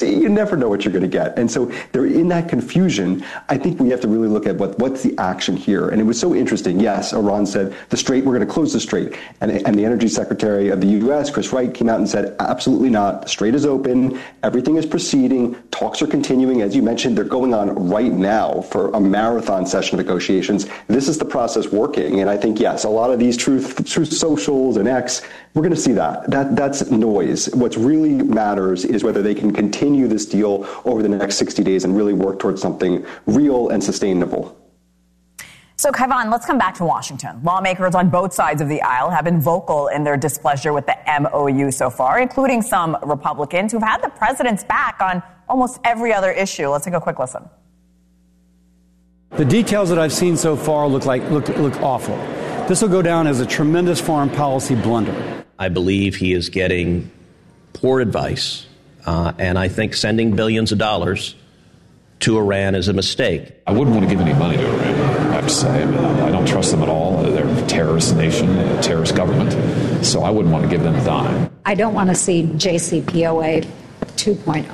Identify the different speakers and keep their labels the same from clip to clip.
Speaker 1: you never know what you're going to get. And so they're in that confusion. I think we have to really look at what's the action here. And it was so interesting. Yes, Iran said the strait, we're going to close the strait. And the Energy Secretary of the U.S., Chris Wright, came out and said, absolutely not. The strait is open. Everything is proceeding. Talks are continuing. As you mentioned, they're going on right now for a marathon session of negotiations. This is the process working. And I think, yes, a lot of these truth socials and X, we're going to see that's noise. What's really matters is whether they can continue this deal over the next 60 days and really work towards something real and sustainable.
Speaker 2: So, Kaivan, let's come back to Washington. Lawmakers on both sides of the aisle have been vocal in their displeasure with the MOU so far, including some Republicans who've had the president's back on almost every other issue. Let's take a quick listen.
Speaker 3: The details that I've seen so far look awful. This will go down as a tremendous foreign policy blunder.
Speaker 4: I believe he is getting poor advice, and I think sending billions of dollars to Iran is a mistake.
Speaker 5: I wouldn't want to give any money to Iran, I have to say. I don't trust them at all. They're a terrorist nation, a terrorist government, so I wouldn't want to give them a dime.
Speaker 6: I don't want to see JCPOA 2.0.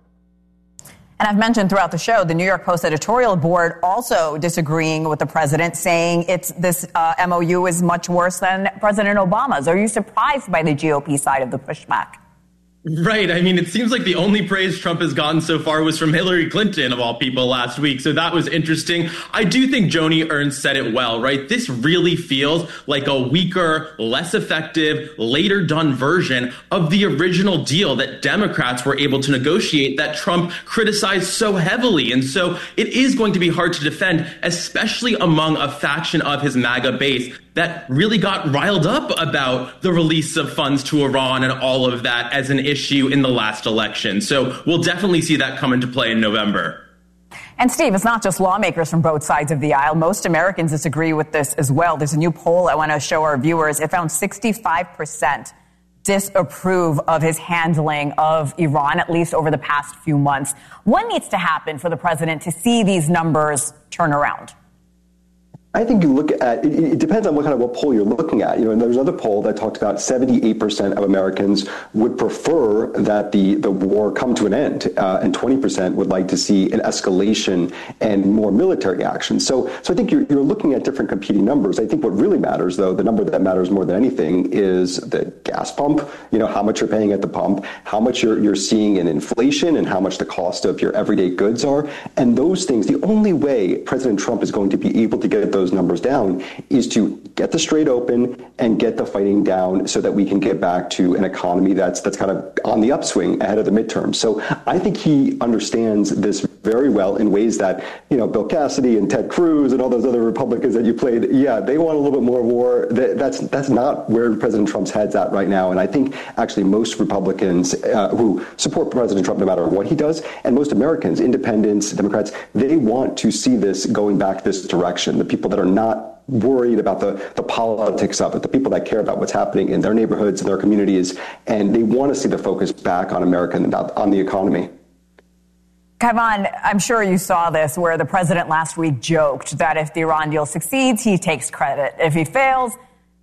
Speaker 2: And I've mentioned throughout the show, the New York Post editorial board also disagreeing with the president, saying this MOU is much worse than President Obama's. Are you surprised by the GOP side of the pushback?
Speaker 7: Right. I mean, it seems like the only praise Trump has gotten so far was from Hillary Clinton, of all people, last week. So that was interesting. I do think Joni Ernst said it well, right? This really feels like a weaker, less effective, later done version of the original deal that Democrats were able to negotiate that Trump criticized so heavily. And so it is going to be hard to defend, especially among a faction of his MAGA base that really got riled up about the release of funds to Iran and all of that as an issue in the last election. So we'll definitely see that come into play in November.
Speaker 2: And Steve, it's not just lawmakers from both sides of the aisle. Most Americans disagree with this as well. There's a new poll I want to show our viewers. It found 65% disapprove of his handling of Iran, at least over the past few months. What needs to happen for the president to see these numbers turn around?
Speaker 1: I think you look at it depends on what poll you're looking at. And there's another poll that talked about 78% of Americans would prefer that the war come to an end, and 20% would like to see an escalation and more military action. So I think you're looking at different competing numbers. I think what really matters, though, the number that matters more than anything is the gas pump. How much you're paying at the pump, how much you're seeing in inflation, and how much the cost of your everyday goods are. And those things, the only way President Trump is going to be able to get those numbers down is to get the strait open and get the fighting down so that we can get back to an economy that's kind of on the upswing ahead of the midterm. So I think he understands this very well in ways that, Bill Cassidy and Ted Cruz and all those other Republicans that you played, they want a little bit more war. That's not where President Trump's head's at right now. And I think actually most Republicans who support President Trump no matter what he does, and most Americans, independents, Democrats, they want to see this going back this direction. The people that are not worried about the politics of it, the people that care about what's happening in their neighborhoods and their communities, and they want to see the focus back on America and on the economy.
Speaker 2: Kaivan, I'm sure you saw this, where the president last week joked that if the Iran deal succeeds, he takes credit. If it fails,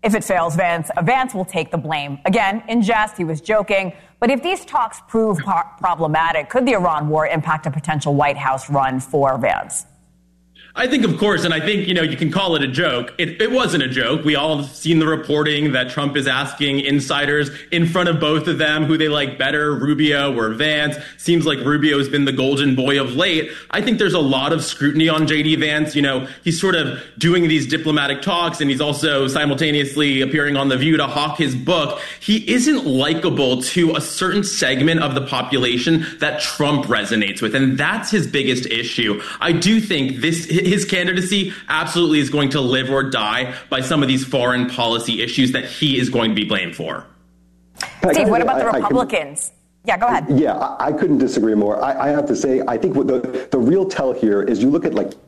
Speaker 2: Vance will take the blame. Again, in jest, he was joking. But if these talks prove problematic, could the Iran war impact a potential White House run for Vance?
Speaker 7: I think, of course, and I think, you can call it a joke. It wasn't a joke. We all have seen the reporting that Trump is asking insiders in front of both of them who they like better, Rubio or Vance. Seems like Rubio has been the golden boy of late. I think there's a lot of scrutiny on J.D. Vance. He's sort of doing these diplomatic talks, and he's also simultaneously appearing on The View to hawk his book. He isn't likable to a certain segment of the population that Trump resonates with, and that's his biggest issue. I do think his candidacy absolutely is going to live or die by some of these foreign policy issues that he is going to be blamed for.
Speaker 2: Steve, what about the Republicans? Yeah, go ahead.
Speaker 1: Yeah, I couldn't disagree more. I have to say, I think what the real tell here is you look at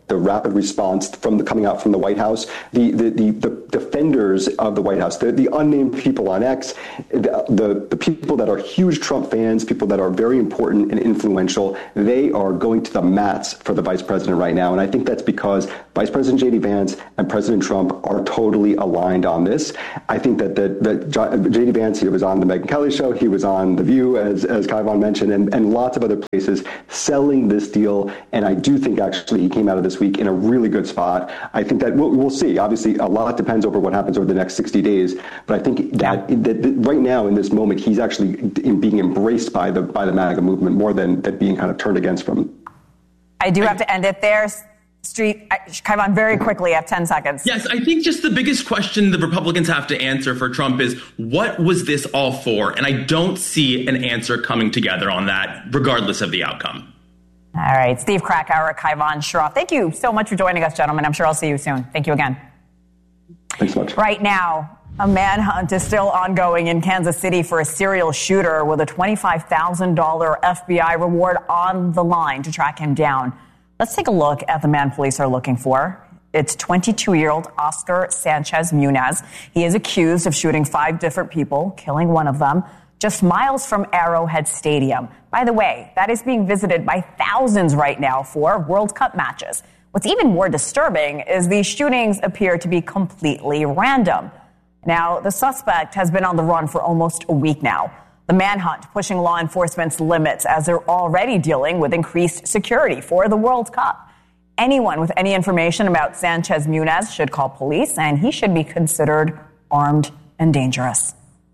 Speaker 1: the rapid response coming out from the White House, the defenders of the White House, the unnamed people on X, the people that are huge Trump fans, people that are very important and influential, they are going to the mats for the vice president right now. And I think that's because Vice President J.D. Vance and President Trump are totally aligned on this. I think that J.D. Vance, he was on the Megyn Kelly show, he was on The View, as Kaivan mentioned, and lots of other places selling this deal. And I do think actually he came out of this week in a really good spot. I think that we'll see. Obviously, a lot depends over what happens over the next 60 days. But I think that right now in this moment, he's actually being embraced by the MAGA movement more than being kind of turned against from. I
Speaker 2: do have to end it there. Kaivan, very quickly, I have 10 seconds.
Speaker 7: Yes, I think just the biggest question the Republicans have to answer for Trump is, what was this all for? And I don't see an answer coming together on that, regardless of the outcome.
Speaker 2: All right, Steve Krakauer, Kaivan Shroff, thank you so much for joining us, gentlemen. I'm sure I'll see you soon. Thank you again.
Speaker 1: Thanks so much.
Speaker 2: Right now, a manhunt is still ongoing in Kansas City for a serial shooter with a $25,000 FBI reward on the line to track him down. Let's take a look at the man police are looking for. It's 22-year-old Oscar Sanchez Munez. He is accused of shooting 5 different people, killing one of them, just miles from Arrowhead Stadium. By the way, that is being visited by thousands right now for World Cup matches. What's even more disturbing is these shootings appear to be completely random. Now, the suspect has been on the run for almost a week now. The manhunt pushing law enforcement's limits as they're already dealing with increased security for the World Cup. Anyone with any information about Sanchez Munez should call police, and he should be considered armed and dangerous.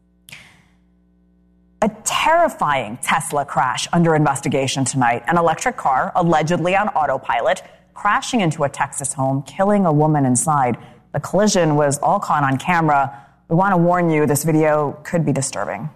Speaker 2: A terrifying Tesla crash under investigation tonight. An electric car, allegedly on autopilot, crashing into a Texas home, killing a woman inside. The collision was all caught on camera. We want to warn you, this video could be disturbing.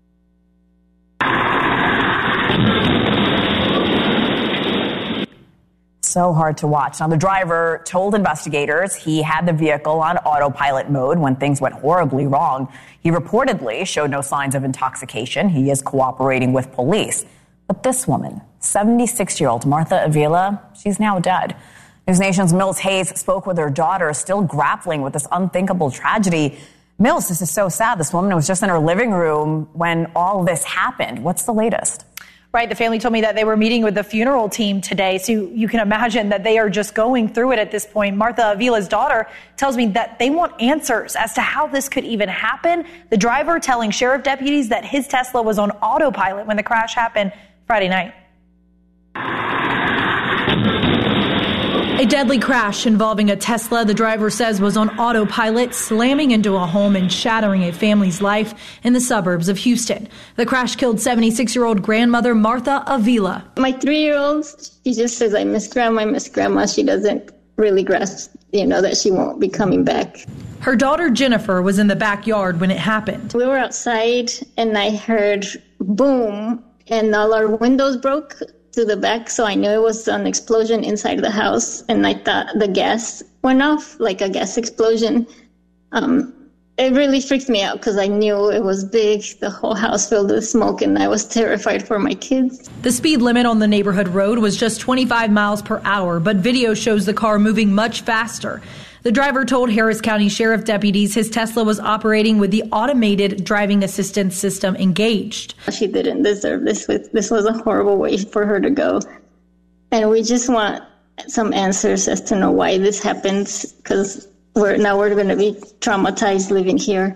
Speaker 2: So hard to watch. Now, the driver told investigators he had the vehicle on autopilot mode when things went horribly wrong. He reportedly showed no signs of intoxication. He is cooperating with police. But this woman, 76-year-old Martha Avila, she's now dead. News Nation's Mills Hayes spoke with her daughter, still grappling with this unthinkable tragedy. Mills, this is so sad. This woman was just in her living room when all this happened. What's the latest?
Speaker 8: Right. The family told me that they were meeting with the funeral team today. So you can imagine that they are just going through it at this point. Martha Avila's daughter tells me that they want answers as to how this could even happen. The driver telling sheriff deputies that his Tesla was on autopilot when the crash happened Friday night. A deadly crash involving a Tesla, the driver says, was on autopilot, slamming into a home and shattering a family's life in the suburbs of Houston. The crash killed 76-year-old grandmother Martha Avila.
Speaker 9: My 3-year-old, she just says, I miss grandma. She doesn't really grasp, that she won't be coming back.
Speaker 8: Her daughter Jennifer was in the backyard when it happened.
Speaker 9: We were outside and I heard boom and all our windows broke to the back, so I knew it was an explosion inside the house, and I thought the gas went off, like a gas explosion. It really freaked me out because I knew it was big, the whole house filled with smoke, and I was terrified for my kids.
Speaker 8: The speed limit on the neighborhood road was just 25 miles per hour, but video shows the car moving much faster. The driver told Harris County Sheriff deputies his Tesla was operating with the automated driving assistance system engaged.
Speaker 9: She didn't deserve this. This was a horrible way for her to go. And we just want some answers as to know why this happened, because we're going to be traumatized living here.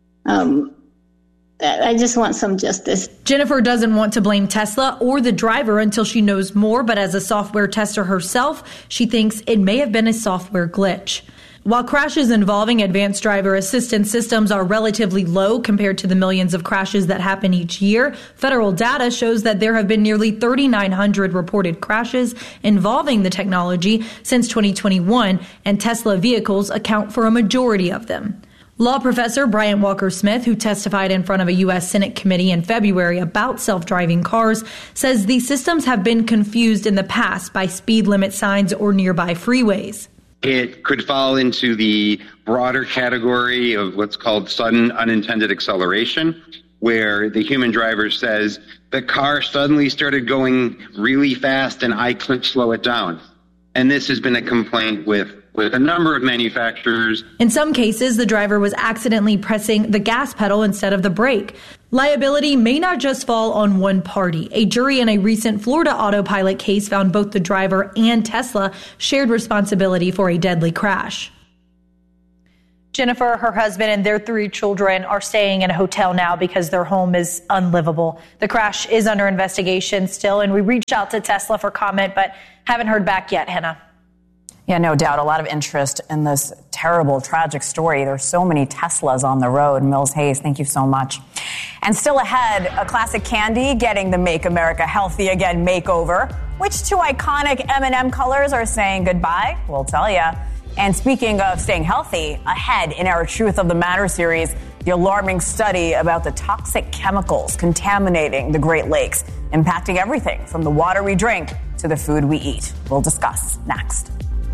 Speaker 9: I just want some justice.
Speaker 8: Jennifer doesn't want to blame Tesla or the driver until she knows more, but as a software tester herself, she thinks it may have been a software glitch. While crashes involving advanced driver assistance systems are relatively low compared to the millions of crashes that happen each year, federal data shows that there have been nearly 3,900 reported crashes involving the technology since 2021, and Tesla vehicles account for a majority of them. Law professor Bryant Walker-Smith, who testified in front of a U.S. Senate committee in February about self-driving cars, says these systems have been confused in the past by speed limit signs or nearby freeways.
Speaker 10: It could fall into the broader category of what's called sudden unintended acceleration, where the human driver says, the car suddenly started going really fast and I couldn't slow it down. And this has been a complaint with a number of manufacturers.
Speaker 8: In some cases, the driver was accidentally pressing the gas pedal instead of the brake. Liability may not just fall on one party. A jury in a recent Florida autopilot case found both the driver and Tesla shared responsibility for a deadly crash. Jennifer, her husband, and their 3 children are staying in a hotel now because their home is unlivable. The crash is under investigation still, and we reached out to Tesla for comment, but haven't heard back yet, Hannah.
Speaker 2: Yeah, no doubt. A lot of interest in this terrible, tragic story. There's so many Teslas on the road. Mills Hayes, thank you so much. And still ahead, a classic candy getting the Make America Healthy Again makeover. Which 2 iconic M&M colors are saying goodbye? We'll tell you. And speaking of staying healthy, ahead in our Truth of the Matter series, the alarming study about the toxic chemicals contaminating the Great Lakes, impacting everything from the water we drink to the food we eat. We'll discuss next.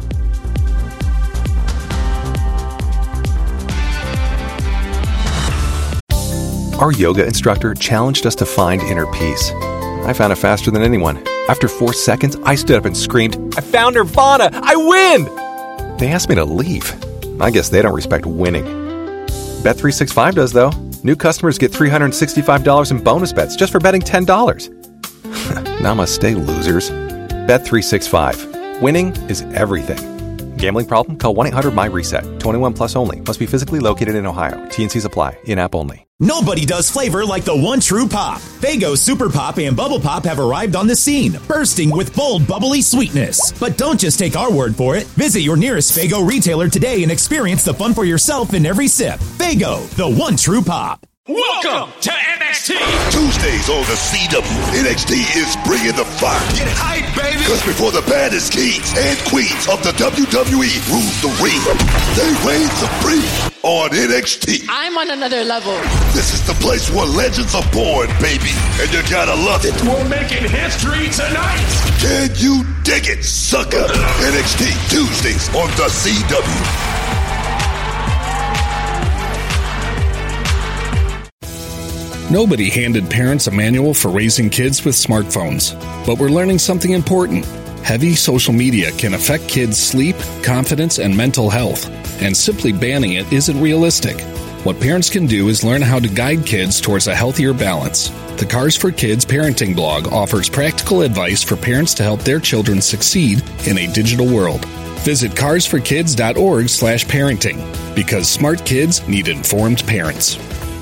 Speaker 11: Our yoga instructor challenged us to find inner peace. I found it faster than anyone. After 4 seconds, I stood up and screamed, "I found Nirvana! I win!" They asked me to leave. I guess they don't respect winning. Bet365 does, though. New customers get $365 in bonus bets just for betting $10. Namaste, losers. Bet365. Winning is everything. Gambling problem? Call 1-800-MY-RESET. 21 plus only. Must be physically located in Ohio. T&Cs apply. In-app only.
Speaker 12: Nobody does flavor like the one true pop. Faygo Super Pop and Bubble Pop have arrived on the scene, bursting with bold, bubbly sweetness. But don't just take our word for it. Visit your nearest Faygo retailer today and experience the fun for yourself in every sip. Faygo, the one true pop.
Speaker 13: Welcome to NXT! Tuesdays on the CW, NXT is bringing the fire. Get hype, baby! Because before the baddest kings and queens of the WWE rule the ring, they reign supreme on NXT.
Speaker 14: I'm on another level.
Speaker 13: This is the place where legends are born, baby, and you gotta love it. We're making history tonight! Can you dig it, sucker? NXT Tuesdays on the CW.
Speaker 15: Nobody handed parents a manual for raising kids with smartphones. But we're learning something important. Heavy social media can affect kids' sleep, confidence, and mental health. And simply banning it isn't realistic. What parents can do is learn how to guide kids towards a healthier balance. The Cars for Kids parenting blog offers practical advice for parents to help their children succeed in a digital world. Visit carsforkids.org/parenting, because smart kids need informed parents.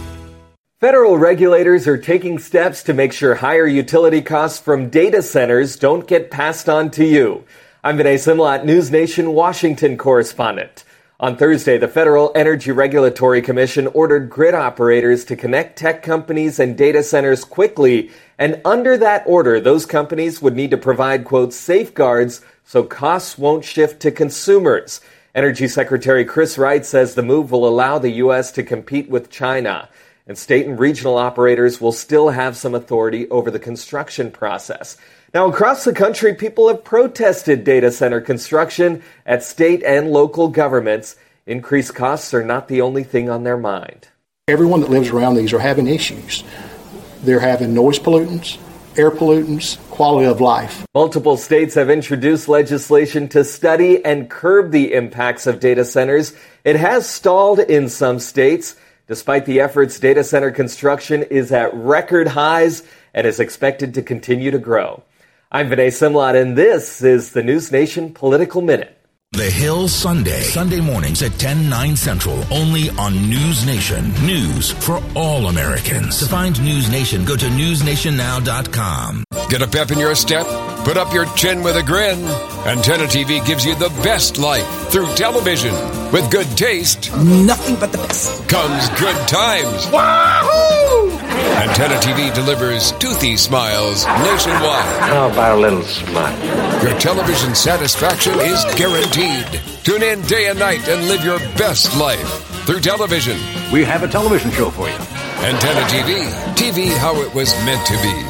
Speaker 16: Federal regulators are taking steps to make sure higher utility costs from data centers don't get passed on to you. I'm Vinay Simlat, News Nation Washington correspondent. On Thursday, the Federal Energy Regulatory Commission ordered grid operators to connect tech companies and data centers quickly, and under that order, those companies would need to provide, quote, safeguards so costs won't shift to consumers. Energy Secretary Chris Wright says the move will allow the U.S. to compete with China. And state and regional operators will still have some authority over the construction process. Now, across the country, people have protested data center construction at state and local governments. Increased costs are not the only thing on their mind.
Speaker 17: Everyone that lives around these are having issues. They're having noise pollutants, air pollutants, quality of life.
Speaker 16: Multiple states have introduced legislation to study and curb the impacts of data centers. It has stalled in some states. Despite the efforts, data center construction is at record highs and is expected to continue to grow. I'm Vinay Simlat, and this is the News Nation Political Minute.
Speaker 12: The Hill Sunday mornings at 10/9 Central, only on News Nation. News for all Americans. To find News Nation, go to newsnationnow.com.
Speaker 18: Get a pep in your step? Put up your chin with a grin. Antenna TV gives you the best life through television. With good taste,
Speaker 19: nothing but the best,
Speaker 18: comes good times.
Speaker 19: Wahoo!
Speaker 18: Antenna TV delivers toothy smiles nationwide.
Speaker 20: How about a little smile?
Speaker 18: Your television satisfaction is guaranteed. Tune in day and night and live your best life through television.
Speaker 20: We have a television show for you.
Speaker 18: Antenna TV. TV how it was meant to be.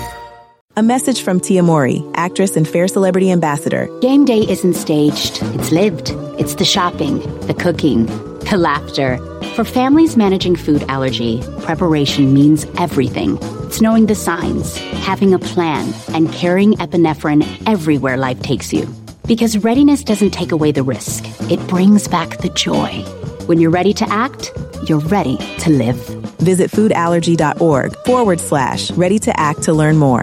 Speaker 21: A message from Tia Mowry, actress and Fair Celebrity Ambassador.
Speaker 22: Game day isn't staged. It's lived. It's the shopping, the cooking, the laughter. For families managing food allergy, preparation means everything. It's knowing the signs, having a plan, and carrying epinephrine everywhere life takes you. Because readiness doesn't take away the risk. It brings back the joy. When you're ready to act, you're ready to live.
Speaker 21: Visit foodallergy.org/ready to act to learn more.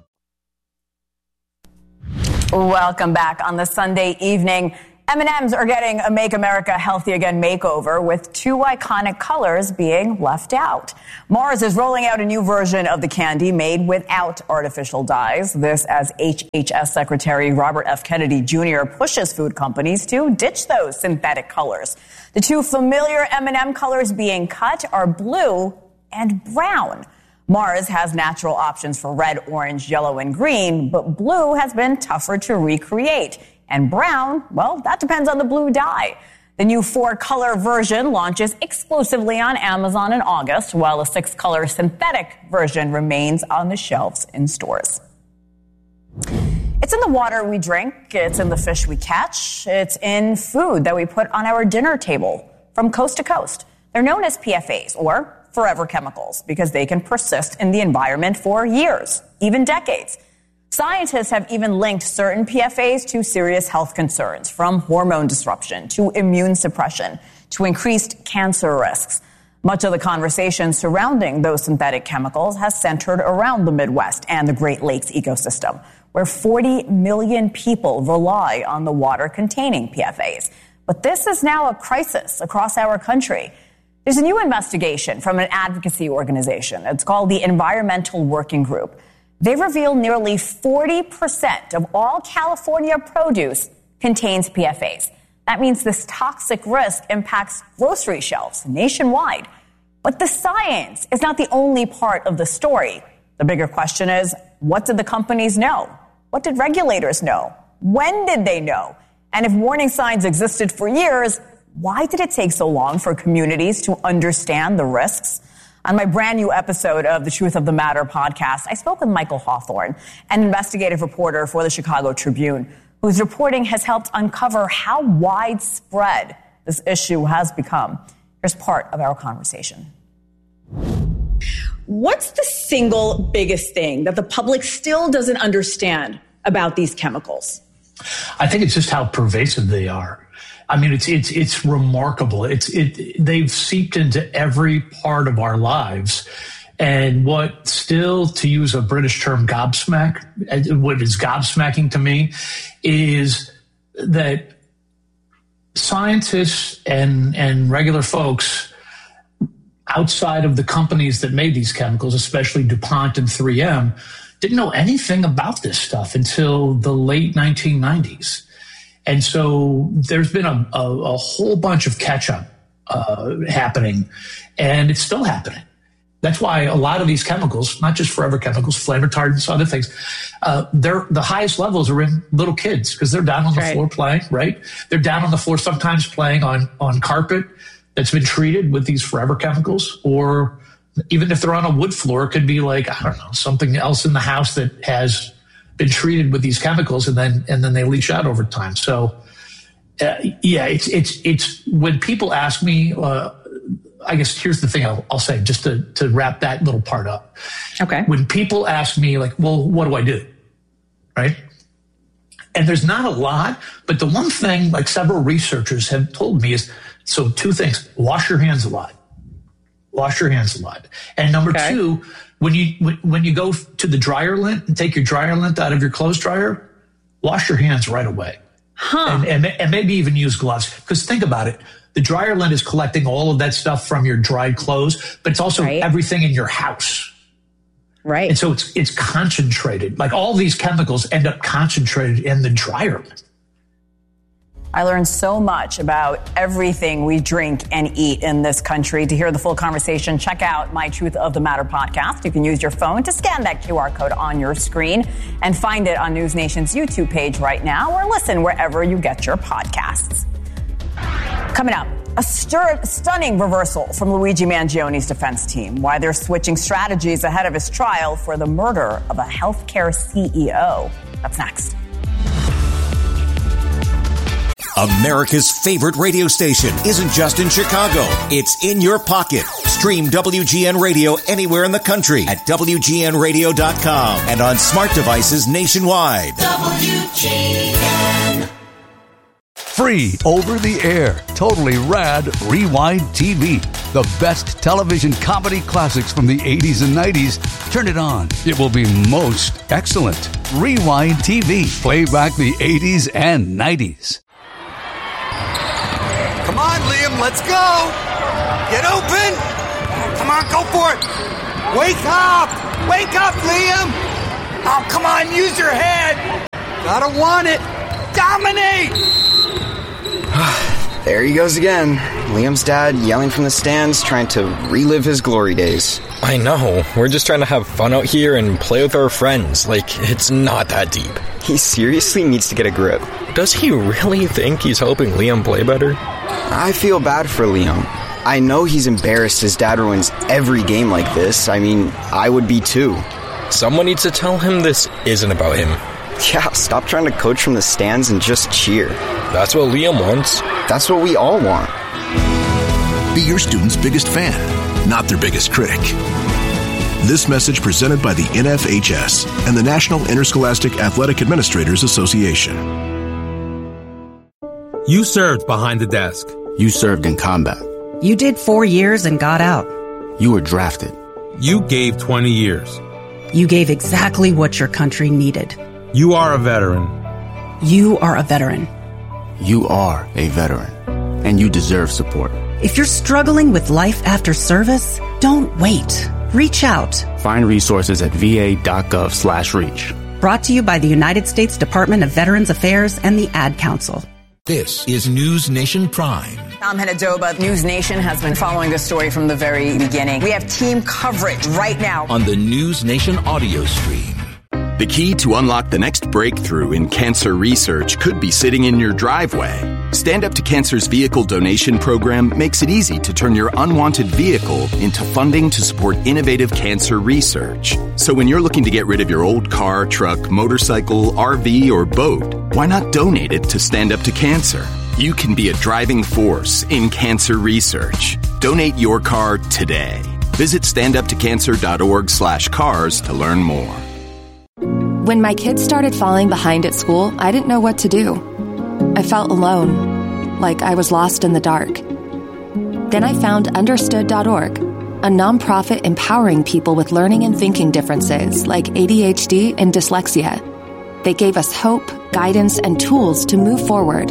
Speaker 2: Welcome back on the Sunday evening. M&Ms are getting a Make America Healthy Again makeover, with two iconic colors being left out. Mars is rolling out a new version of the candy made without artificial dyes. This as HHS Secretary Robert F. Kennedy Jr. pushes food companies to ditch those synthetic colors. The two familiar M&M colors being cut are blue and brown. Mars has natural options for red, orange, yellow, and green, but blue has been tougher to recreate. And brown, well, that depends on the blue dye. The new 4-color version launches exclusively on Amazon in August, while a 6-color synthetic version remains on the shelves in stores. It's in the water we drink, it's in the fish we catch, it's in food that we put on our dinner table from coast to coast. They're known as PFAs, or forever chemicals, because they can persist in the environment for years, even decades. Scientists have even linked certain PFAs to serious health concerns, from hormone disruption to immune suppression to increased cancer risks. Much of the conversation surrounding those synthetic chemicals has centered around the Midwest and the Great Lakes ecosystem, where 40 million people rely on the water containing PFAs. But this is now a crisis across our country. There's a new investigation from an advocacy organization. It's called the Environmental Working Group. They reveal nearly 40% of all California produce contains PFAs. That means this toxic risk impacts grocery shelves nationwide. But the science is not the only part of the story. The bigger question is, what did the companies know? What did regulators know? When did they know? And if warning signs existed for years, why did it take so long for communities to understand the risks? On my brand new episode of the Truth of the Matter podcast, I spoke with Michael Hawthorne, an investigative reporter for the Chicago Tribune, whose reporting has helped uncover how widespread this issue has become. Here's part of our conversation. What's the single biggest thing that the public still doesn't understand about these chemicals?
Speaker 3: I think it's just how pervasive they are. I mean, it's remarkable. They've seeped into every part of our lives. And what still, to use a British term, what is gobsmacking to me is that scientists and regular folks outside of the companies that made these chemicals, especially DuPont and 3M, didn't know anything about this stuff until the late 1990s. And so there's been a whole bunch of catch-up happening, and it's still happening. That's why a lot of these chemicals, not just forever chemicals, flame retardants, other things, the highest levels are in little kids because they're down on the floor playing, right? They're down on the floor sometimes playing on carpet that's been treated with these forever chemicals, or even if they're on a wood floor, it could be like, I don't know, something else in the house that has been treated with these chemicals, and then they leach out over time. So, it's when people ask me, I guess here's the thing I'll say just to wrap that little part up.
Speaker 2: Okay.
Speaker 3: When people ask me, like, well, what do I do? Right? And there's not a lot, but the one thing, like several researchers have told me is, so two things: wash your hands a lot. Wash your hands a lot. And number two, when you go to the dryer lint and take your dryer lint out of your clothes dryer, wash your hands right away. And maybe even use gloves. Because think about it. The dryer lint is collecting all of that stuff from your dried clothes, but it's also everything in your house.
Speaker 2: Right.
Speaker 3: And so it's concentrated. Like all these chemicals end up concentrated in the dryer lint.
Speaker 2: I learned so much about everything we drink and eat in this country. To hear the full conversation, check out my Truth of the Matter podcast. You can use your phone to scan that QR code on your screen and find it on News Nation's YouTube page right now, or listen wherever you get your podcasts. Coming up, a stunning reversal from Luigi Mangioni's defense team. Why they're switching strategies ahead of his trial for the murder of a healthcare CEO. That's next.
Speaker 14: America's favorite radio station isn't just in Chicago. It's in your pocket. Stream WGN Radio anywhere in the country at WGNradio.com and on smart devices nationwide. WGN.
Speaker 4: Free over the air, totally rad Rewind TV. The best television comedy classics from the 80s and 90s. Turn it on. It will be most excellent. Rewind TV. Play back the 80s and 90s.
Speaker 5: Come on, Liam, let's go. Get open. Come on, go for it. Wake up. Wake up, Liam. Oh, come on, use your head. Gotta want it. Dominate.
Speaker 23: There he goes again. Liam's dad yelling from the stands, trying to relive his glory days.
Speaker 24: I know. We're just trying to have fun out here and play with our friends. Like, it's not that deep.
Speaker 23: He seriously needs to get a grip.
Speaker 24: Does he really think he's helping Liam play better?
Speaker 23: I feel bad for Liam. I know he's embarrassed his dad ruins every game like this. I mean, I would be too.
Speaker 24: Someone needs to tell him this isn't about him.
Speaker 23: Yeah, stop trying to coach from the stands and just cheer.
Speaker 24: That's what Liam wants.
Speaker 23: That's what we all want.
Speaker 13: Be your student's biggest fan, not their biggest critic. This message presented by the NFHS and the National Interscholastic Athletic Administrators Association.
Speaker 25: You served behind the desk.
Speaker 26: You served in combat.
Speaker 27: You did 4 years and got out.
Speaker 26: You were drafted.
Speaker 25: You gave 20 years.
Speaker 27: You gave exactly what your country needed.
Speaker 25: You are a veteran.
Speaker 27: You are a veteran.
Speaker 26: You are a veteran, and you deserve support.
Speaker 27: If you're struggling with life after service, don't wait. Reach out.
Speaker 26: Find resources at va.gov/reach.
Speaker 27: Brought to you by the United States Department of Veterans Affairs and the Ad Council.
Speaker 28: This is News Nation Prime.
Speaker 2: I'm Henadoba. News Nation has been following this story from the very beginning. We have team coverage right now
Speaker 28: on the News Nation audio stream.
Speaker 29: The key to unlock the next breakthrough in cancer research could be sitting in your driveway. Stand Up to Cancer's vehicle donation program makes it easy to turn your unwanted vehicle into funding to support innovative cancer research. So when you're looking to get rid of your old car, truck, motorcycle, RV, or boat, why not donate it to Stand Up to Cancer? You can be a driving force in cancer research. Donate your car today. Visit standuptocancer.org/cars to learn more.
Speaker 30: When my kids started falling behind at school, I didn't know what to do. I felt alone, like I was lost in the dark. Then I found Understood.org, a nonprofit empowering people with learning and thinking differences like ADHD and dyslexia. They gave us hope, guidance, and tools to move forward.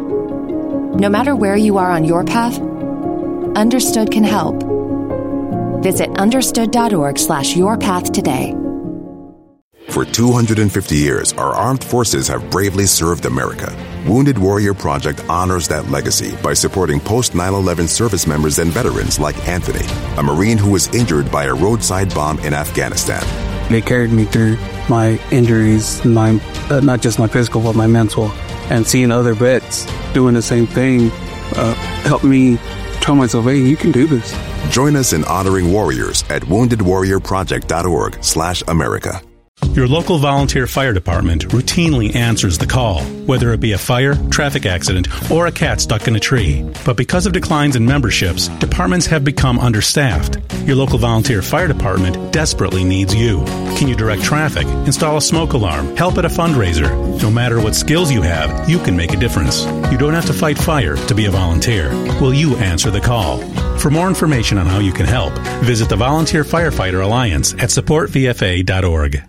Speaker 30: No matter where you are on your path, Understood can help. Visit Understood.org/yourpath today.
Speaker 31: For 250 years, our armed forces have bravely served America. Wounded Warrior Project honors that legacy by supporting post-9/11 service members and veterans like Anthony, a Marine who was injured by a roadside bomb in Afghanistan.
Speaker 32: They carried me through my injuries, not just my physical, but my mental. And seeing other vets doing the same thing helped me tell myself, hey, you can do this.
Speaker 31: Join us in honoring warriors at woundedwarriorproject.org/America.
Speaker 33: Your local volunteer fire department routinely answers the call, whether it be a fire, traffic accident, or a cat stuck in a tree. But because of declines in memberships, departments have become understaffed. Your local volunteer fire department desperately needs you. Can you direct traffic, install a smoke alarm, help at a fundraiser? No matter what skills you have, you can make a difference. You don't have to fight fire to be a volunteer. Will you answer the call? For more information on how you can help, visit the Volunteer Firefighter Alliance at supportvfa.org.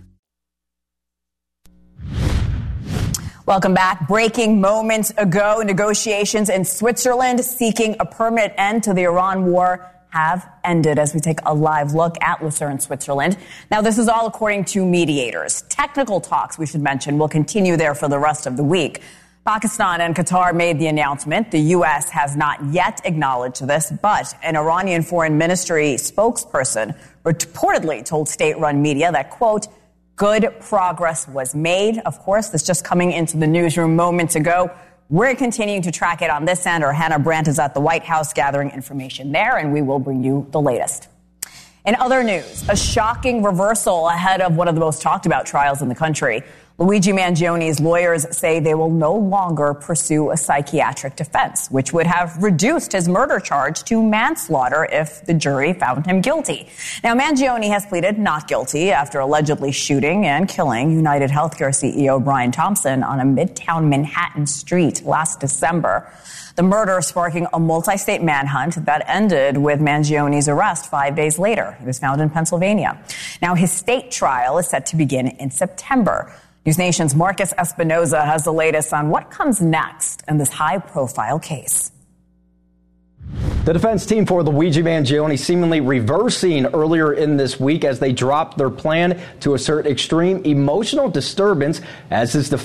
Speaker 2: Welcome back. Breaking moments ago, negotiations in Switzerland seeking a permanent end to the Iran war have ended as we take a live look at Lucerne, Switzerland. Now, this is all according to mediators. Technical talks, we should mention, will continue there for the rest of the week. Pakistan and Qatar made the announcement. The U.S. has not yet acknowledged this, but an Iranian foreign ministry spokesperson reportedly told state-run media that, quote, good progress was made. Of course, this just coming into the newsroom moments ago. We're continuing to track it on this end. Our Hannah Brandt is at the White House gathering information there, and we will bring you the latest. In other news, a shocking reversal ahead of one of the most talked about trials in the country. Luigi Mangione's lawyers say they will no longer pursue a psychiatric defense, which would have reduced his murder charge to manslaughter if the jury found him guilty. Now, Mangione has pleaded not guilty after allegedly shooting and killing United Healthcare CEO Brian Thompson on a Midtown Manhattan street last December. The murder sparking a multi-state manhunt that ended with Mangione's arrest 5 days later. He was found in Pennsylvania. Now, his state trial is set to begin in September. News Nation's Marcus Espinoza has the latest on what comes next in this high-profile case.
Speaker 1: The defense team for Luigi Mangione seemingly reversing earlier in this week as they dropped their plan to assert extreme emotional disturbance as his defense